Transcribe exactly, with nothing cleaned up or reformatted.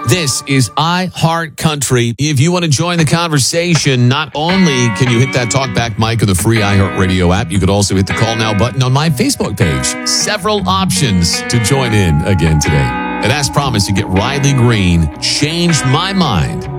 This is iHeart Country. If you want to join the conversation, not only can you hit that talkback mic of the free iHeart Radio app, you could also hit the call now button on my Facebook page. Several options to join in again today. And as promised, you get Riley Green, Changed My Mind.